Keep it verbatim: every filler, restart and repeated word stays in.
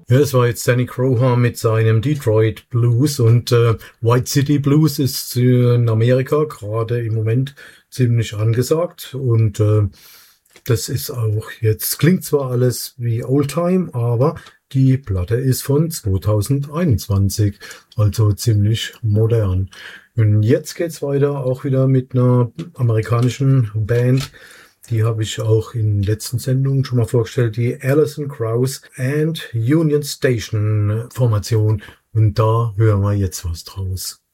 Ja, es war jetzt Danny Crowham mit seinem Detroit Blues und äh, White City Blues ist in Amerika gerade im Moment ziemlich angesagt und äh, das ist auch jetzt, klingt zwar alles wie Oldtime, aber die Platte ist von zwanzig einundzwanzig, also ziemlich modern. Und jetzt geht's weiter auch wieder mit einer amerikanischen Band. Die habe ich auch in den letzten Sendungen schon mal vorgestellt, die Alison Krauss and Union Station Formation. Und da hören wir jetzt was draus.